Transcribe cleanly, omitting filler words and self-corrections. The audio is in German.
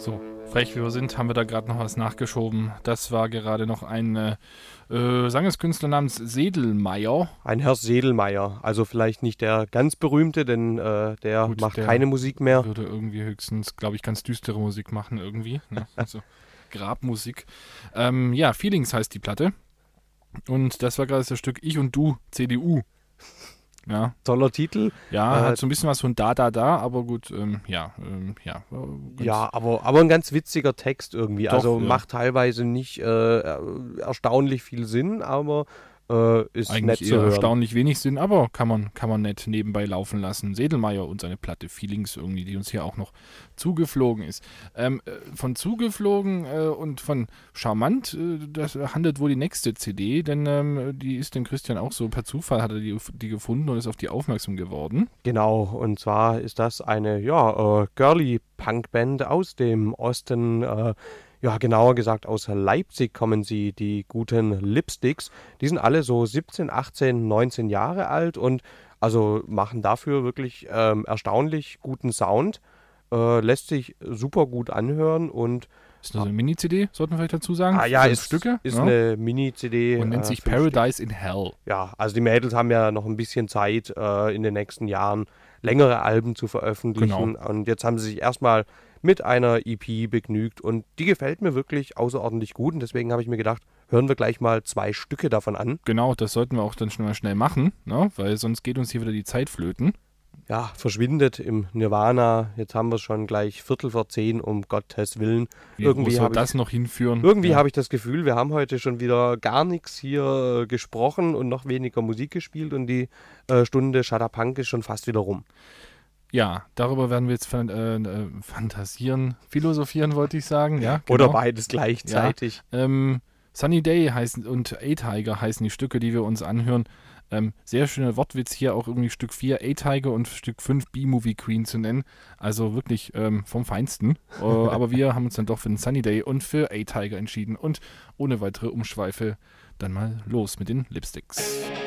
So, frech wie wir sind, haben wir da gerade noch was nachgeschoben. Das war gerade noch ein Sangeskünstler namens Sedlmayr. Ein Herr Sedlmayr, also vielleicht nicht der ganz berühmte, denn der Gut, macht der keine Musik mehr. Würde irgendwie höchstens, glaube ich, ganz düstere Musik machen irgendwie. Ne? Also Grabmusik. Ja, Feelings heißt die Platte. Und das war gerade das Stück Ich und Du, CDU. Ja, Toller Titel. hat so ein bisschen was von Da, aber gut, ja. Ja, aber ein ganz witziger Text irgendwie. Doch, Also ja. macht teilweise nicht erstaunlich viel Sinn, aber ist Eigentlich nett eher zu hören. erstaunlich wenig Sinn, aber kann man nett nebenbei laufen lassen. Sedlmayr und seine Platte Feelings irgendwie, die uns hier auch noch zugeflogen ist. Von zugeflogen und von charmant, das handelt wohl die nächste CD, denn die ist dem Christian auch so per Zufall, hat er die gefunden und ist auf die aufmerksam geworden. Genau, und zwar ist das eine Girly-Punk-Band aus dem Osten, genauer gesagt aus Leipzig kommen sie, die guten Lipsticks. Die sind alle so 17, 18, 19 Jahre alt und also machen dafür wirklich erstaunlich guten Sound, lässt sich super gut anhören und Ist nur so eine Mini-CD, sollten wir vielleicht dazu sagen. ist Stücke. ist Ja. eine Mini-CD. Und nennt sich 5 Stück. Paradise in Hell. Ja, also die Mädels haben ja noch ein bisschen Zeit, in den nächsten Jahren längere Alben zu veröffentlichen. Genau. Und jetzt haben sie sich erstmal mit einer EP begnügt und die gefällt mir wirklich außerordentlich gut. Und deswegen habe ich mir gedacht, hören wir gleich mal 2 Stücke davon an. Genau, das sollten wir auch dann schon mal schnell machen, ne? Weil sonst geht uns hier wieder die Zeit flöten. Ja, verschwindet im Nirvana. Jetzt haben wir es schon gleich 9:45, um Gottes Willen. Wo soll das noch hinführen? Irgendwie habe ich das Gefühl, wir haben heute schon wieder gar nichts hier gesprochen und noch weniger Musik gespielt und die Stunde Shutterpunk ist schon fast wieder rum. Ja, darüber werden wir jetzt fantasieren, philosophieren wollte ich sagen. Ja, genau. Oder beides gleichzeitig. Ja, Sunny Day heißen und A-Tiger heißen die Stücke, die wir uns anhören. Sehr schöner Wortwitz hier, auch irgendwie Stück 4 A-Tiger und Stück 5 B-Movie Queen zu nennen. Also wirklich vom Feinsten. Aber wir haben uns dann doch für den Sunny Day und für A-Tiger entschieden. Und ohne weitere Umschweife dann mal los mit den Lipsticks.